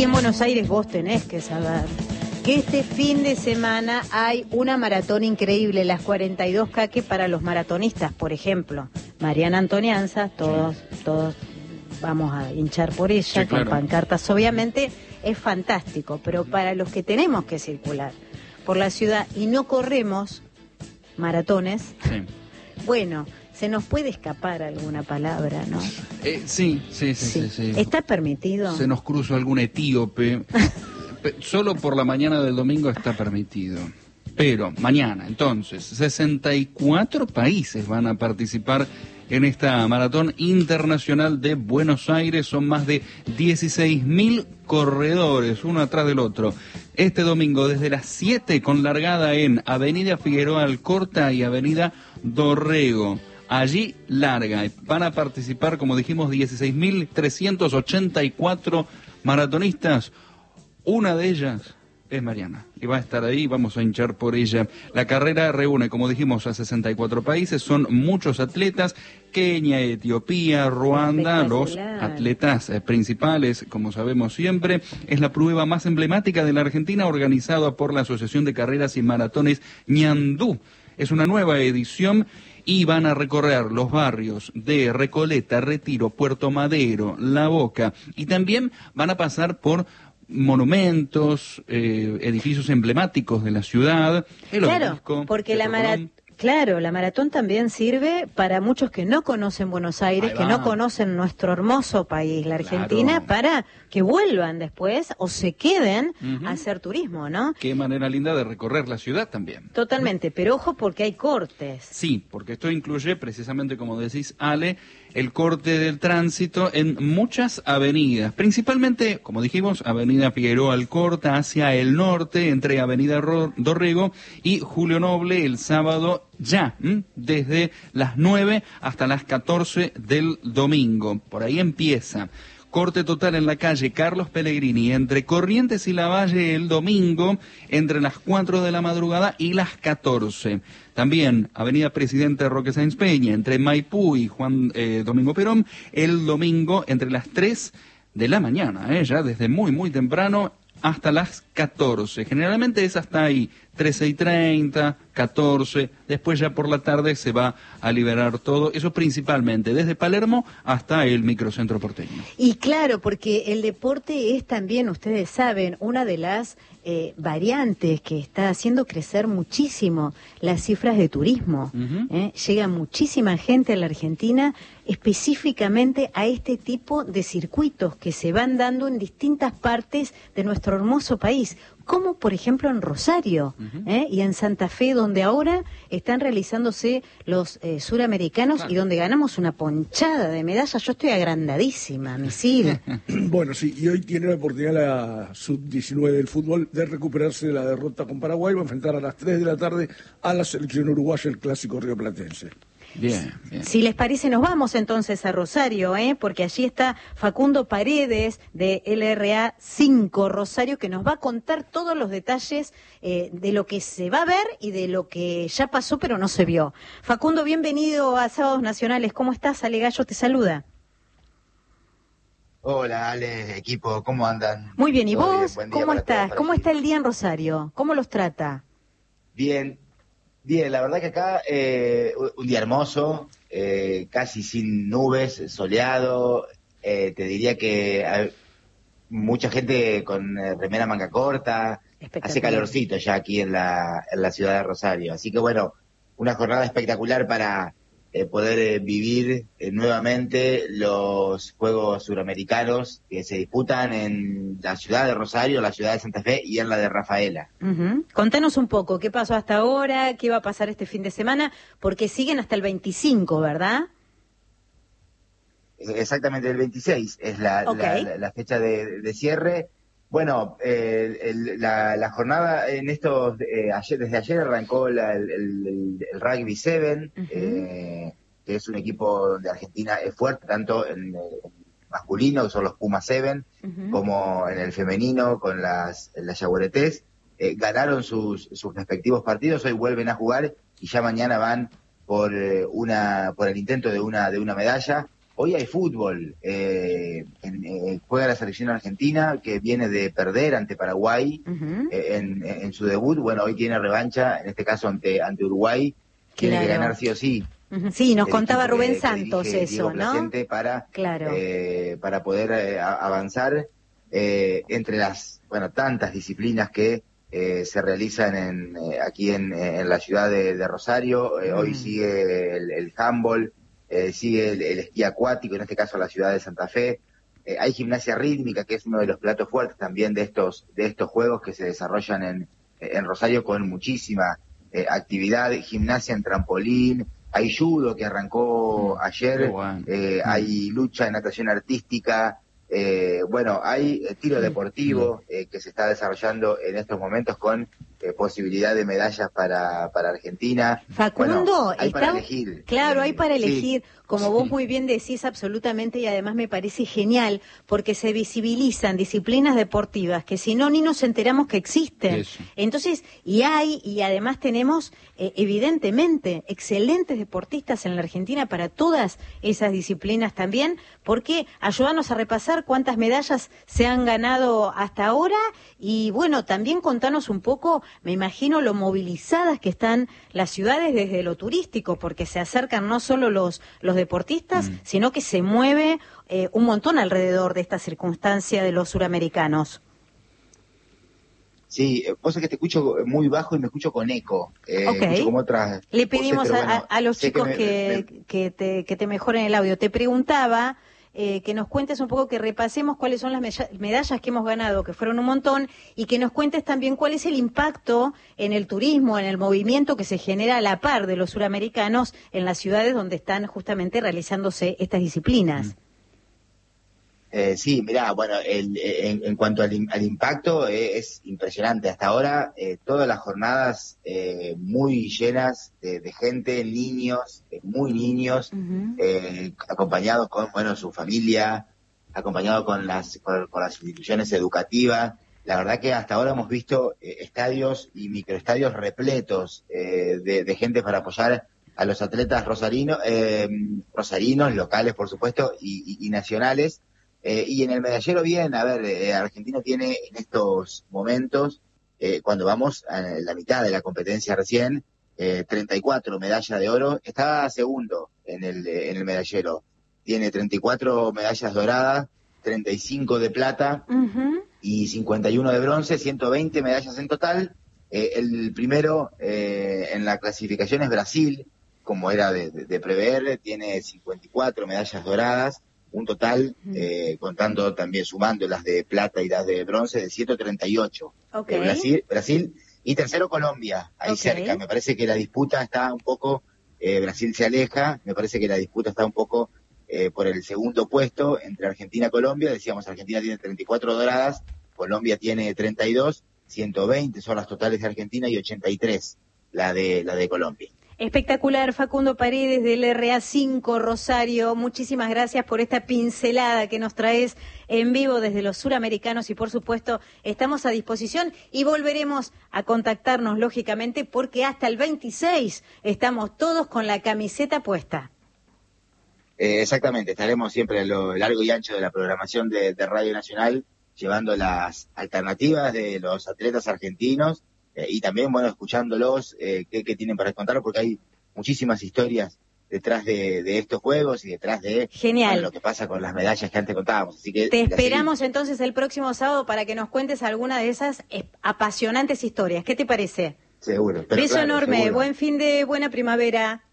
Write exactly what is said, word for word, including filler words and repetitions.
en Buenos Aires vos tenés que saber que este fin de semana hay una maratón increíble, las cuarenta y dos K, que para los maratonistas, por ejemplo, Mariana Antonianza, todos, todos vamos a hinchar por ella, sí, con claro. pancartas, obviamente, es fantástico, pero para los que tenemos que circular por la ciudad y no corremos maratones, Sí. bueno, se nos puede escapar alguna palabra, ¿no? Eh, sí, sí, sí, sí, sí. ¿Está permitido? Se nos cruza algún etíope. Solo por la mañana del domingo está permitido. Pero mañana, entonces, sesenta y cuatro países van a participar en esta maratón internacional de Buenos Aires. Son más de dieciséis mil corredores, uno atrás del otro. Este domingo desde las siete, con largada en Avenida Figueroa Alcorta y Avenida Dorrego. Allí larga. Van a participar, como dijimos, dieciséis mil trescientos ochenta y cuatro maratonistas. Una de ellas es Mariana, y va a estar ahí, vamos a hinchar por ella. La carrera reúne, como dijimos, a sesenta y cuatro países, son muchos atletas: Kenia, Etiopía, Ruanda, los atletas eh, principales, como sabemos siempre. Es la prueba más emblemática de la Argentina, organizada por la Asociación de Carreras y Maratones Ñandú. Es una nueva edición y van a recorrer los barrios de Recoleta, Retiro, Puerto Madero, La Boca, y también van a pasar por monumentos, eh, edificios emblemáticos de la ciudad. El claro, obelisco, porque la Teatro maratón, Colón. claro, la maratón también sirve para muchos que no conocen Buenos Aires, Ahí que va. no conocen nuestro hermoso país, la Argentina, Claro. para que vuelvan después o se queden Ujú. a hacer turismo, ¿no? Qué manera linda de recorrer la ciudad también. Totalmente, pero ojo porque hay cortes. Sí, porque esto incluye, precisamente como decís, Ale, el corte del tránsito en muchas avenidas, principalmente, como dijimos, Avenida Figueroa Alcorta hacia el norte, entre Avenida Ro- Dorrego y Julio Noble, el sábado ya, ¿m? desde las nueve hasta las catorce del domingo. Por ahí empieza. Corte total en la calle Carlos Pellegrini, entre Corrientes y Lavalle el domingo, entre las cuatro de la madrugada y las catorce. También Avenida Presidente Roque Sáenz Peña, entre Maipú y Juan eh, Domingo Perón, el domingo entre las tres de la mañana, eh, ya desde muy, muy temprano, hasta las catorce. Generalmente es hasta ahí, trece y treinta, catorce, después ya por la tarde se va a liberar todo, eso principalmente, desde Palermo hasta el microcentro porteño. Y claro, porque el deporte es también, ustedes saben, una de las eh, variantes que está haciendo crecer muchísimo las cifras de turismo. Uh-huh. ¿eh? Llega muchísima gente a la Argentina específicamente a este tipo de circuitos que se van dando en distintas partes de nuestro hermoso país, como por ejemplo en Rosario, uh-huh. ¿eh? y en Santa Fe, donde ahora están realizándose los eh, suramericanos, claro. y donde ganamos una ponchada de medallas. Yo estoy agrandadísima, misil. Bueno, sí, y hoy tiene la oportunidad la sub diecinueve del fútbol de recuperarse de la derrota con Paraguay. Va a enfrentar a las tres de la tarde a la selección uruguaya, el clásico rioplatense. Bien, bien. Si les parece, nos vamos entonces a Rosario, ¿eh? porque allí está Facundo Paredes de L R A cinco Rosario, que nos va a contar todos los detalles eh, de lo que se va a ver y de lo que ya pasó pero no se vio. Facundo, bienvenido a Sábados Nacionales. ¿Cómo estás? Ale Gallo te saluda. Hola, Ale, equipo, ¿cómo andan? Muy bien, ¿y Todo vos? Bien, ¿Cómo estás? ¿Cómo está el día en Rosario? ¿Cómo los trata? Bien. Bien, la verdad que acá eh, un día hermoso, eh, casi sin nubes, soleado, eh, te diría que hay mucha gente con eh, remera manga corta, hace calorcito ya aquí en la, en la ciudad de Rosario, así que bueno, una jornada espectacular para eh, poder eh, vivir eh, nuevamente los Juegos Suramericanos que se disputan en la ciudad de Rosario, la ciudad de Santa Fe y en la de Rafaela. Uh-huh. Contanos un poco, ¿qué pasó hasta ahora? ¿Qué va a pasar este fin de semana? Porque siguen hasta el veinticinco, ¿verdad? Exactamente, el veintiséis es la, okay. la, la fecha de, de cierre. Bueno, eh, el, la, la jornada en estos, eh, ayer, desde ayer arrancó la, el, el, el Rugby siete, uh-huh. eh, que es un equipo donde Argentina es fuerte, tanto en el masculino, que son los Pumas siete, uh-huh. como en el femenino, con las, las Yaguaretés. Eh, ganaron sus, sus respectivos partidos, hoy vuelven a jugar y ya mañana van por, eh, una, por el intento de una, de una medalla. hoy hay fútbol. Eh, en, eh, juega la selección argentina, que viene de perder ante Paraguay uh-huh. eh, en, en su debut. Bueno, hoy tiene revancha, en este caso ante, ante Uruguay. Tiene claro. que ganar sí o sí. Uh-huh. Sí, nos contaba Rubén que, Santos que eso, ¿no? Para, claro. eh, para poder eh, avanzar eh, entre las, bueno, tantas disciplinas que Eh, se realizan en, eh, aquí en, en la ciudad de, de Rosario. Eh, mm. Hoy sigue el, el handball, eh, sigue el, el esquí acuático, en este caso la ciudad de Santa Fe. Eh, hay gimnasia rítmica, que es uno de los platos fuertes también de estos de estos juegos que se desarrollan en, en Rosario con muchísima eh, actividad. Gimnasia en trampolín, hay judo que arrancó mm. ayer, bueno. eh, mm. hay lucha en natación artística. Eh, bueno, hay tiro deportivo eh, que se está desarrollando en estos momentos con eh, posibilidad de medallas para, para Argentina. Facundo, bueno, hay está, para elegir. Claro, eh, hay para elegir, sí. como vos muy bien decís, absolutamente, y además me parece genial, porque se visibilizan disciplinas deportivas que si no ni nos enteramos que existen. Eso. Entonces, y hay, y además tenemos eh, evidentemente excelentes deportistas en la Argentina para todas esas disciplinas también, porque ayúdanos a repasar cuántas medallas se han ganado hasta ahora y bueno, también contanos un poco, me imagino lo movilizadas que están las ciudades desde lo turístico, porque se acercan no solo los, los deportistas, mm. sino que se mueve eh, un montón alrededor de esta circunstancia de los suramericanos. Sí, vos sabés que te escucho muy bajo y me escucho con eco. Eh, okay. Escucho como otras Le pedimos voces, a, bueno, a los chicos que, que, me, me... que, te, que te mejoren el audio. Te preguntaba eh, que nos cuentes un poco, que repasemos cuáles son las medallas que hemos ganado, que fueron un montón, y que nos cuentes también cuál es el impacto en el turismo, en el movimiento que se genera a la par de los suramericanos en las ciudades donde están justamente realizándose estas disciplinas. Mm. Eh, sí, mirá, bueno, el, en, en cuanto al, al impacto eh, es impresionante. Hasta ahora eh, todas las jornadas eh, muy llenas de, de gente, niños, eh, muy niños, uh-huh. eh, acompañados con, bueno, su familia, acompañados con las, con, con las instituciones educativas. La verdad que hasta ahora hemos visto eh, estadios y microestadios repletos eh, de, de gente para apoyar a los atletas rosarinos, eh, rosarinos, locales por supuesto, y, y, y nacionales. Eh, y en el medallero bien, a ver, eh, Argentina tiene en estos momentos, eh, cuando vamos a la mitad de la competencia recién, eh, treinta y cuatro medallas de oro, estaba segundo en el, en el medallero, tiene treinta y cuatro medallas doradas, treinta y cinco de plata uh-huh. y cincuenta y uno de bronce, ciento veinte medallas en total. Eh, el primero eh, en la clasificación es Brasil, como era de, de, de prever, tiene cincuenta y cuatro medallas doradas, un total, eh, contando también, sumando las de plata y las de bronce, de ciento treinta y ocho. Okay. Eh, Brasil, Brasil, y tercero Colombia, ahí okay. cerca. Me parece que la disputa está un poco, eh, Brasil se aleja, me parece que la disputa está un poco eh, por el segundo puesto entre Argentina y Colombia. Decíamos, Argentina tiene treinta y cuatro doradas, Colombia tiene treinta y dos, ciento veinte son las totales de Argentina y ochenta y tres la de, la de Colombia. Espectacular, Facundo Paredes del R A cinco Rosario, muchísimas gracias por esta pincelada que nos traes en vivo desde los suramericanos y por supuesto estamos a disposición y volveremos a contactarnos lógicamente porque hasta el veintiséis estamos todos con la camiseta puesta. Eh, exactamente, estaremos siempre a lo largo y ancho de la programación de, de Radio Nacional llevando las alternativas de los atletas argentinos. Eh, y también, bueno, escuchándolos, eh, qué, qué tienen para contar, porque hay muchísimas historias detrás de, de estos juegos y detrás de Genial. Bueno, lo que pasa con las medallas que antes contábamos. Así que te esperamos entonces el próximo sábado para que nos cuentes alguna de esas apasionantes historias. ¿Qué te parece? Seguro. Pero beso claro, enorme, seguro. Buen fin de buena primavera.